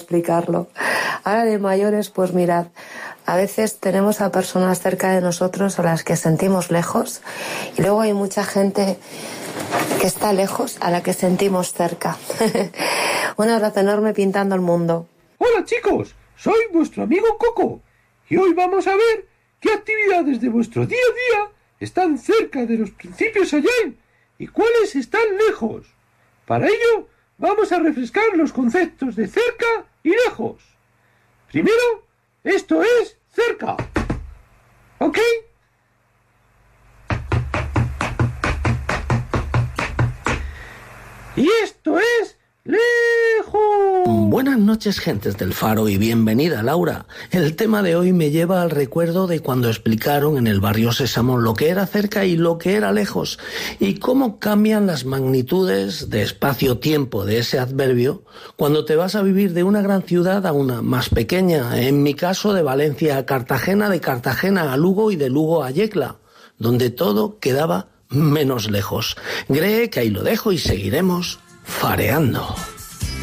explicarlo. Ahora de mayores, pues mirad, a veces tenemos a personas cerca de nosotros a las que sentimos lejos y luego hay mucha gente que está lejos a la que sentimos cerca. Un abrazo enorme pintando el mundo. Hola chicos, soy vuestro amigo Coco y hoy vamos a ver qué actividades de vuestro día a día están cerca de los principios Agile y cuáles están lejos. Para ello vamos a refrescar los conceptos de cerca y lejos. Primero, esto es cerca. ¿Ok? Y esto es lejos. Buenas noches, gentes del Faro, y bienvenida, Laura. El tema de hoy me lleva al recuerdo de cuando explicaron en el barrio Sésamo lo que era cerca y lo que era lejos, y cómo cambian las magnitudes de espacio-tiempo de ese adverbio cuando te vas a vivir de una gran ciudad a una más pequeña, en mi caso de Valencia a Cartagena, de Cartagena a Lugo y de Lugo a Yecla, donde todo quedaba menos lejos. Cree que ahí lo dejo y seguiremos fareando.